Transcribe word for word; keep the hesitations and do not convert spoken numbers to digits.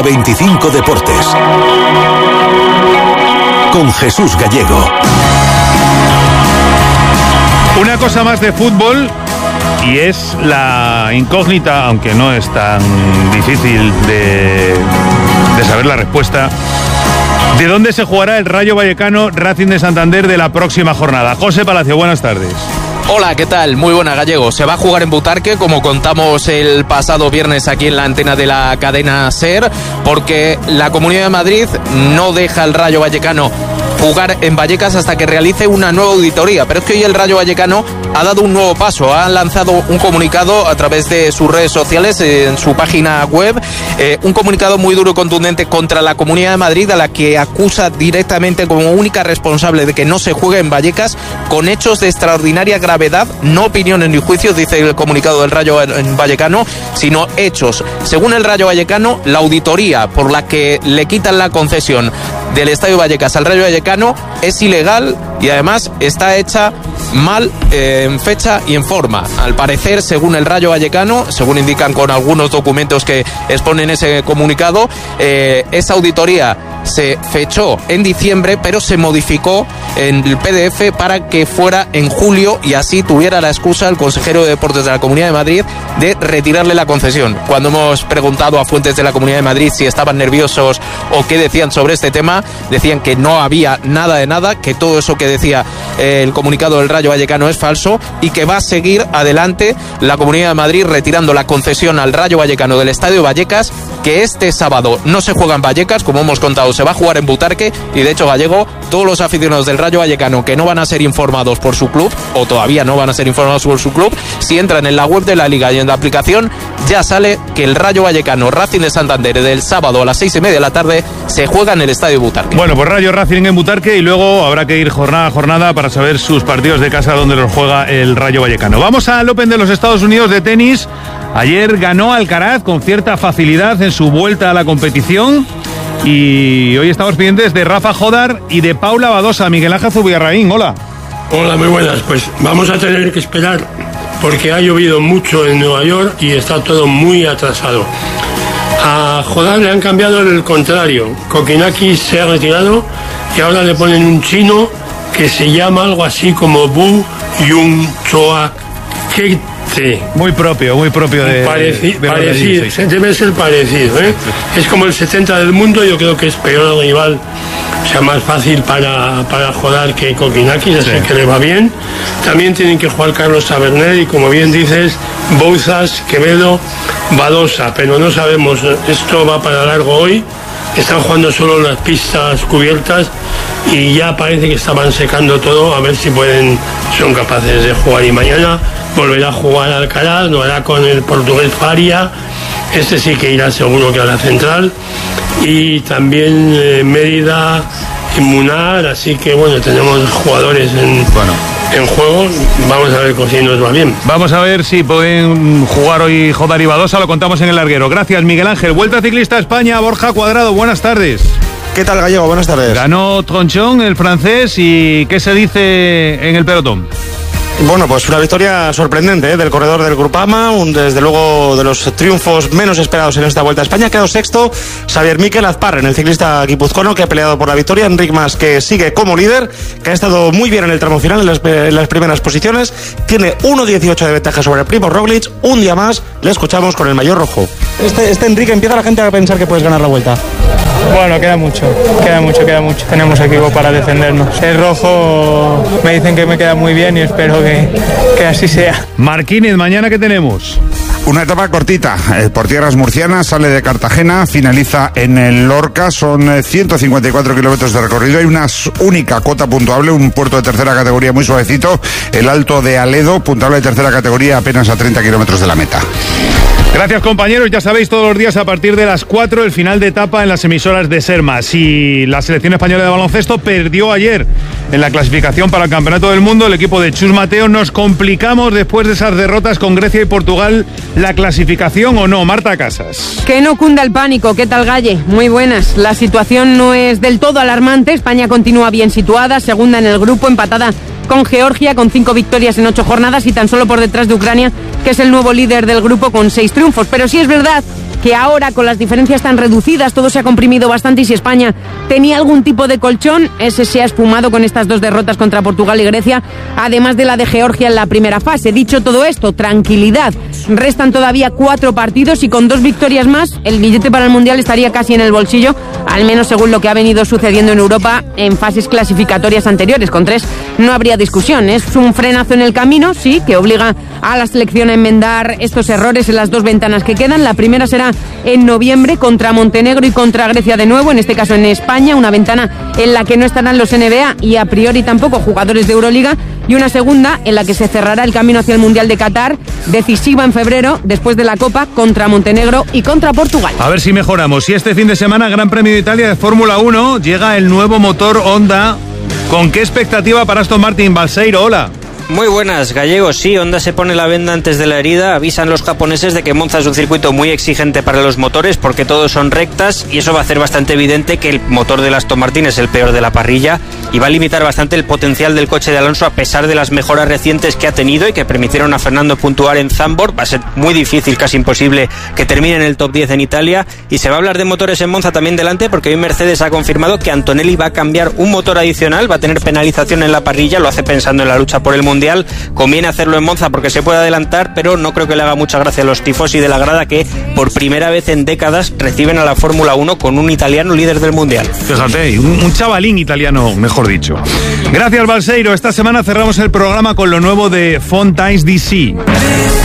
Ruta veinticinco Deportes. Con Jesús Gallego. Una cosa más de fútbol y es la incógnita, aunque no es tan difícil de, de saber la respuesta, ¿de dónde se jugará el Rayo Vallecano Racing de Santander de la próxima jornada? José Palacio, buenas tardes. Hola, ¿qué tal? Muy buena, Gallego. Se va a jugar en Butarque, como contamos el pasado viernes aquí en la antena de la cadena SER, porque la Comunidad de Madrid no deja al Rayo Vallecano jugar en Vallecas hasta que realice una nueva auditoría. Pero es que hoy el Rayo Vallecano ha dado un nuevo paso, ha lanzado un comunicado a través de sus redes sociales, en su página web, eh, un comunicado muy duro y contundente contra la Comunidad de Madrid, a la que acusa directamente como única responsable de que no se juegue en Vallecas, con hechos de extraordinaria gravedad, no opiniones ni juicios, dice el comunicado del Rayo Vallecano, sino hechos. Según el Rayo Vallecano, la auditoría por la que le quitan la concesión del Estadio Vallecas al Rayo Vallecano es ilegal y además está hecha mal eh, en fecha y en forma. Al parecer, según el Rayo Vallecano, según indican con algunos documentos que exponen ese comunicado, eh, esa auditoría se fechó en diciembre, pero se modificó en el P D F para que fuera en julio y así tuviera la excusa el consejero de Deportes de la Comunidad de Madrid de retirarle la concesión. Cuando hemos preguntado a fuentes de la Comunidad de Madrid si estaban nerviosos o qué decían sobre este tema, decían que no había nada de nada, que todo eso que decía eh, el comunicado del Rayo Vallecano es falso y que va a seguir adelante la Comunidad de Madrid retirando la concesión al Rayo Vallecano del Estadio Vallecas, que este sábado no se juega en Vallecas, como hemos contado, se va a jugar en Butarque y de hecho, Gallego, todos los aficionados del Rayo Vallecano que no van a ser informados por su club o todavía no van a ser informados por su club, si entran en la web de la Liga y en la aplicación ya sale que el Rayo Vallecano Racing de Santander del sábado a las seis y media de la tarde se juega en el Estadio Butarque. Bueno, pues Rayo Racing en Butarque y luego habrá que ir jornada a jornada para saber sus partidos de casa donde los juega el Rayo Vallecano. Vamos al Open de los Estados Unidos de tenis. Ayer ganó Alcaraz con cierta facilidad en su vuelta a la competición y hoy estamos pendientes de Rafa Jodar y de Paula Badosa. Miguel Ángel Zubiarraín, hola. Hola, muy buenas. Pues vamos a tener que esperar porque ha llovido mucho en Nueva York y está todo muy atrasado. A Jodar le han cambiado el contrario. Kokinakis se ha retirado y ahora le ponen un chino que se llama algo así como Bu Yung Choa Kete. Muy propio, muy propio de... Pareci- de parecido, de debe ser parecido, ¿eh? Es como el setenta del mundo, yo creo que es peor el rival, o sea, más fácil para, para Jodar que Kokinakis, así sí. Que le va bien. También tienen que jugar Carlos Taberner y, como bien dices, Bouzas, Quevedo, Badosa, pero no sabemos, esto va para largo hoy. Están jugando solo las pistas cubiertas y ya parece que estaban secando todo, a ver si pueden, son capaces de jugar. Y mañana volverá a jugar Alcaraz, lo hará con el portugués Faria, este sí que irá seguro que a la central, y también eh, Mérida y Munar, así que bueno, tenemos jugadores en... Bueno. En juego, vamos a ver si nos va bien. Vamos a ver si pueden jugar hoy Jodar y Badosa, lo contamos en el larguero. Gracias, Miguel Ángel. Vuelta Ciclista a España, Borja Cuadrado, buenas tardes. ¿Qué tal, Gallego? Buenas tardes. Ganó Tronchón, el francés, y ¿qué se dice en el pelotón? Bueno, pues una victoria sorprendente, ¿eh? Del corredor del Groupama, un, desde luego de los triunfos menos esperados en esta Vuelta a España. Ha quedado sexto Xavier Miquel Azparren, el ciclista guipuzcoano que ha peleado por la victoria. Enric Mas, que sigue como líder, que ha estado muy bien en el tramo final, en las, en las primeras posiciones. Tiene uno dieciocho de ventaja sobre Primo Roglic. Un día más le escuchamos con el maillot rojo. Este, este Enric, empieza la gente a pensar que puedes ganar la Vuelta. Bueno, queda mucho, queda mucho, queda mucho. Tenemos equipo para defendernos. El rojo me dicen que me queda muy bien y espero que, que así sea. Marquínez, ¿mañana qué tenemos? Una etapa cortita, eh, por tierras murcianas, sale de Cartagena, finaliza en el Lorca, son eh, ciento cincuenta y cuatro kilómetros de recorrido, hay una única cota puntuable, un puerto de tercera categoría muy suavecito, el Alto de Aledo, puntuable de tercera categoría apenas a treinta kilómetros de la meta. Gracias, compañeros. Ya sabéis, todos los días a partir de las cuatro el final de etapa en las emisoras de Sermas. Y la selección española de baloncesto perdió ayer en la clasificación para el Campeonato del Mundo. El equipo de Chus Mateo, nos complicamos después de esas derrotas con Grecia y Portugal la clasificación, ¿o no? Marta Casas. Que no cunda el pánico. ¿Qué tal, Galle? Muy buenas. La situación no es del todo alarmante. España continúa bien situada, segunda en el grupo, empatada con Georgia, con cinco victorias en ocho jornadas y tan solo por detrás de Ucrania, que es el nuevo líder del grupo con seis triunfos. Pero sí es verdad que ahora con las diferencias tan reducidas todo se ha comprimido bastante y si España tenía algún tipo de colchón, ese se ha esfumado con estas dos derrotas contra Portugal y Grecia, además de la de Georgia en la primera fase. Dicho todo esto, tranquilidad. Restan todavía cuatro partidos y con dos victorias más el billete para el Mundial estaría casi en el bolsillo, al menos según lo que ha venido sucediendo en Europa en fases clasificatorias anteriores. Con tres no habría discusión. Es un frenazo en el camino, sí, que obliga a la selección a enmendar estos errores en las dos ventanas que quedan. La primera será en noviembre contra Montenegro y contra Grecia de nuevo, en este caso en España, una ventana en la que no estarán los N B A y a priori tampoco jugadores de Euroliga, y una segunda en la que se cerrará el camino hacia el Mundial de Qatar, decisiva en febrero, después de la Copa, contra Montenegro y contra Portugal. A ver si mejoramos. Y este fin de semana, Gran Premio de Italia de Fórmula uno, llega el nuevo motor Honda. ¿Con qué expectativa para Aston Martin? Balseiro, hola. Muy buenas, Gallegos. Sí, Honda se pone la venda antes de la herida. Avisan los japoneses de que Monza es un circuito muy exigente para los motores porque todos son rectas y eso va a hacer bastante evidente que el motor del Aston Martin es el peor de la parrilla y va a limitar bastante el potencial del coche de Alonso a pesar de las mejoras recientes que ha tenido y que permitieron a Fernando puntuar en Zandvoort. Va a ser muy difícil, casi imposible, que termine en el top diez en Italia. Y se va a hablar de motores en Monza también delante porque hoy Mercedes ha confirmado que Antonelli va a cambiar un motor adicional, va a tener penalización en la parrilla, lo hace pensando en la lucha por el Mundial. Conviene hacerlo en Monza porque se puede adelantar, pero no creo que le haga mucha gracia a los tifosi de la grada que por primera vez en décadas reciben a la Fórmula uno con un italiano líder del Mundial. Fíjate, un, un chavalín italiano, mejor dicho. Gracias, Balseiro. Esta semana cerramos el programa con lo nuevo de Fontaine's D C.